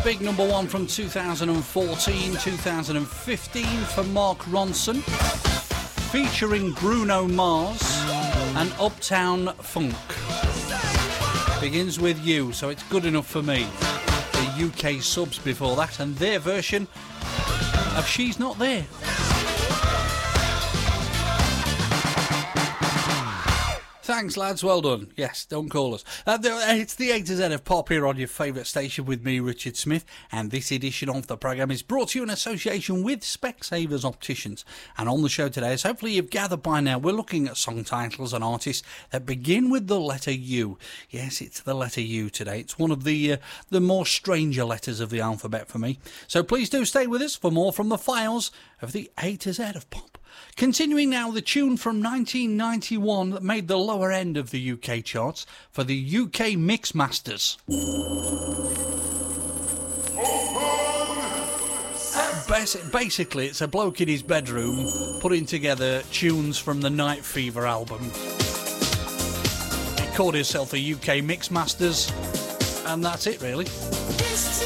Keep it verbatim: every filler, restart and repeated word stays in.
big number one from two thousand fourteen, two thousand fifteen for Mark Ronson, featuring Bruno Mars and Uptown Funk. Begins with You, so it's good enough for me. The U K subs before that, and their version of She's Not There. Thanks, lads. Well done. Yes, don't call us. Uh, it's the A to Z of Pop here on your favourite station with me, Richard Smith. And this edition of the programme is brought to you in association with Specsavers Opticians. And on the show today, as hopefully you've gathered by now, we're looking at song titles and artists that begin with the letter U. Yes, it's the letter U today. It's one of the, uh, the more stranger letters of the alphabet for me. So please do stay with us for more from the files of the A to Z of Pop. Continuing now, the tune from nineteen ninety-one that made the lower end of the U K charts for the U K Mixmasters. Uh, basically, it's a bloke in his bedroom putting together tunes from the Night Fever album. He called himself the U K Mixmasters, and that's it, really.